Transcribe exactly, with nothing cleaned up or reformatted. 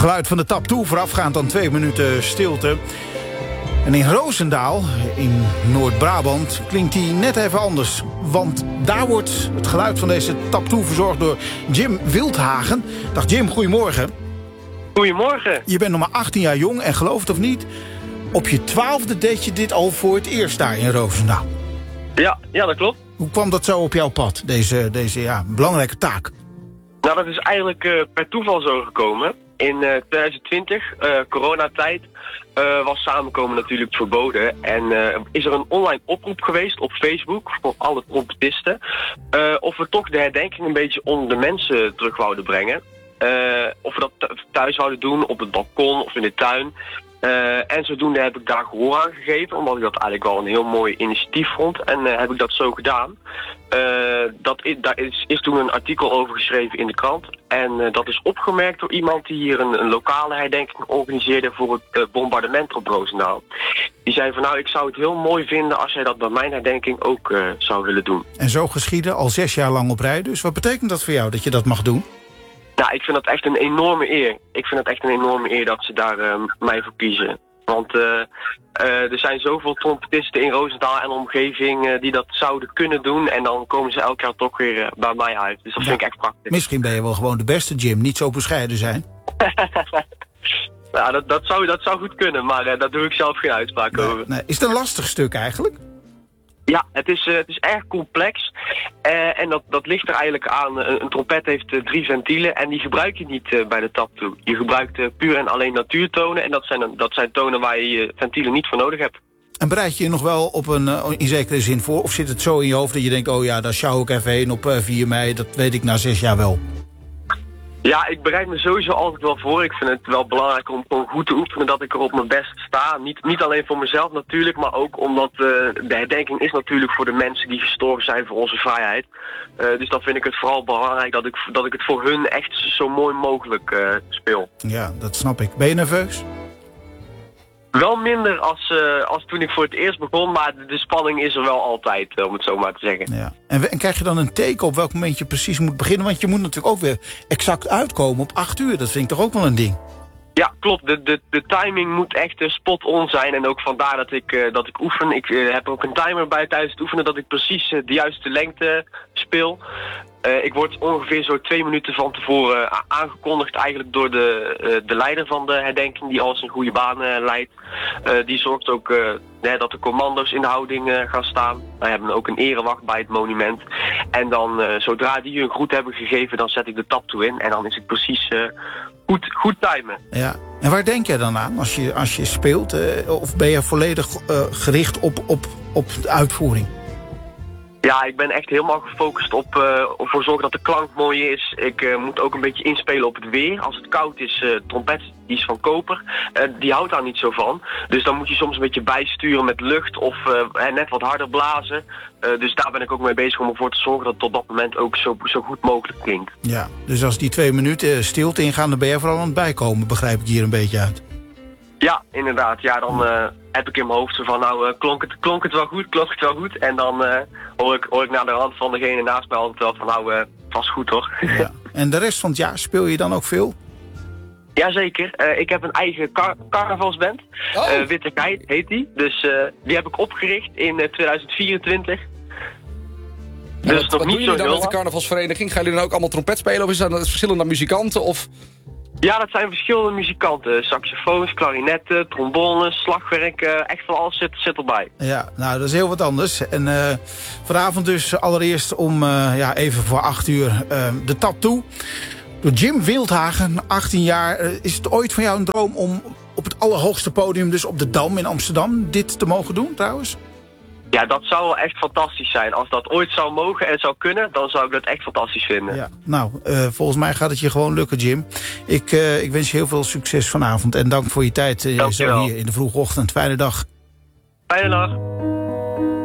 geluid van de tap toe, voorafgaand aan twee minuten stilte. En in Roosendaal, in Noord-Brabant, klinkt die net even anders. Want daar wordt het geluid van deze tap toe verzorgd door Jim Wildhagen. Dag Jim, goedemorgen. Goedemorgen. Je bent nog maar achttien jaar jong en geloof het of niet, op je twaalfde deed je dit al voor het eerst daar in Roosendaal. Ja, ja, dat klopt. Hoe kwam dat zo op jouw pad, deze, deze ja, belangrijke taak? Nou, dat is eigenlijk uh, per toeval zo gekomen. In uh, twintig twintig, uh, coronatijd, uh, was samenkomen natuurlijk verboden. En uh, is er een online oproep geweest op Facebook voor alle trompetisten. Uh, of we toch de herdenking een beetje onder de mensen terug wouden brengen. Uh, of we dat thuis zouden doen, op het balkon of in de tuin. Uh, en zodoende heb ik daar gehoor aan gegeven, omdat ik dat eigenlijk wel een heel mooi initiatief vond. En uh, heb ik dat zo gedaan. Uh, dat is, daar is, is toen een artikel over geschreven in de krant. En uh, dat is opgemerkt door iemand die hier een, een lokale herdenking organiseerde voor het uh, bombardement op Roosendaal. Die zei van nou, ik zou het heel mooi vinden als jij dat bij mijn herdenking ook uh, zou willen doen. En zo geschieden, al zes jaar lang op rij. Dus wat betekent dat voor jou, dat je dat mag doen? Nou, ik vind dat echt een enorme eer. Ik vind het echt een enorme eer dat ze daar uh, mij voor kiezen. Want uh, uh, er zijn zoveel trompetisten in Roosendaal en omgeving uh, die dat zouden kunnen doen. En dan komen ze elk jaar toch weer uh, bij mij uit. Dus dat ja, vind ik echt prachtig. Misschien ben je wel gewoon de beste, Jim. Niet zo bescheiden zijn. Nou, dat, dat, zou, dat zou goed kunnen, maar uh, daar doe ik zelf geen uitspraak nee, over. Nee. Is het een lastig stuk eigenlijk? Ja, het is, uh, het is erg complex. Uh, en dat, dat ligt er eigenlijk aan. Een, een trompet heeft uh, drie ventielen en die gebruik je niet uh, bij de tap toe. Je gebruikt uh, puur en alleen natuurtonen. En dat zijn, dat zijn tonen waar je je ventielen niet voor nodig hebt. En bereid je je nog wel op een, uh, in zekere zin voor? Of zit het zo in je hoofd dat je denkt, oh ja, daar sjouw ik even heen op uh, vier mei. Dat weet ik na zes jaar wel. Ja, ik bereid me sowieso altijd wel voor. Ik vind het wel belangrijk om gewoon goed te oefenen dat ik er op mijn best sta. Niet, niet alleen voor mezelf natuurlijk, maar ook omdat uh, de herdenking is natuurlijk voor de mensen die gestorven zijn voor onze vrijheid. Uh, dus dan vind ik het vooral belangrijk dat ik, dat ik het voor hun echt zo mooi mogelijk uh, speel. Ja, dat snap ik. Ben je nerveus? Wel minder als, uh, als toen ik voor het eerst begon, maar de, de spanning is er wel altijd, uh, om het zo maar te zeggen. Ja. En, en krijg je dan een teken op welk moment je precies moet beginnen? Want je moet natuurlijk ook weer exact uitkomen op acht uur. Dat vind ik toch ook wel een ding? Ja, klopt. De, de, de timing moet echt uh, spot-on zijn. En ook vandaar dat ik, uh, dat ik oefen. Ik uh, heb ook een timer bij tijdens het oefenen dat ik precies uh, de juiste lengte speel. Uh, ik word ongeveer zo twee minuten van tevoren uh, aangekondigd eigenlijk door de, uh, de leider van de herdenking die alles in goede baan uh, leidt. Uh, die zorgt ook uh, nee, dat de commando's in de houding uh, gaan staan. Wij hebben ook een erewacht bij het monument. En dan uh, zodra die hun groet hebben gegeven, dan zet ik de tap toe in. En dan is het precies uh, goed, goed timen. Ja. En waar denk jij dan aan als je, als je speelt? Uh, of ben je volledig uh, gericht op, op, op de uitvoering? Ja, ik ben echt helemaal gefocust op uh, ervoor zorgen dat de klank mooi is. Ik uh, moet ook een beetje inspelen op het weer. Als het koud is, uh, trompet die is van koper. Uh, die houdt daar niet zo van. Dus dan moet je soms een beetje bijsturen met lucht of uh, net wat harder blazen. Uh, dus daar ben ik ook mee bezig om ervoor te zorgen dat het op dat moment ook zo, zo goed mogelijk klinkt. Ja, dus als die twee minuten stilte ingaan, dan ben je vooral aan het bijkomen, begrijp ik hier een beetje uit. Ja, inderdaad. Ja, dan uh, heb ik in mijn hoofd zo van, nou, uh, klonk, het, klonk het wel goed, klonk het wel goed. En dan uh, hoor, ik, hoor ik naar de hand van degene naast mij altijd wel van, nou, uh, vast goed hoor. Ja. En de rest van het jaar speel je dan ook veel? Jazeker. Uh, ik heb een eigen car carnavalsband. Oh. Uh, Witte Geit heet die. Dus uh, die heb ik opgericht in uh, tweeduizend vierentwintig. Ja, dus wat, nog wat niet doen jullie dan met de carnavalsvereniging? Gaan jullie dan ook allemaal trompet spelen? Of is dat verschillende muzikanten? Of... Ja, dat zijn verschillende muzikanten. Saxofoons, klarinetten, trombones, slagwerk. Uh, echt van alles zit, zit erbij. Ja, nou, dat is heel wat anders. En uh, vanavond dus allereerst om uh, ja, even voor acht uur uh, de tap toe. Door Jim Wildhagen, achttien jaar. Uh, is het ooit van jou een droom om op het allerhoogste podium, dus op de Dam in Amsterdam, dit te mogen doen trouwens? Ja, dat zou wel echt fantastisch zijn. Als dat ooit zou mogen en zou kunnen, dan zou ik dat echt fantastisch vinden. Ja, nou, uh, volgens mij gaat het je gewoon lukken, Jim. Ik, uh, ik wens je heel veel succes vanavond. En dank voor je tijd uh, zo hier in de vroege ochtend. Fijne dag. Fijne dag.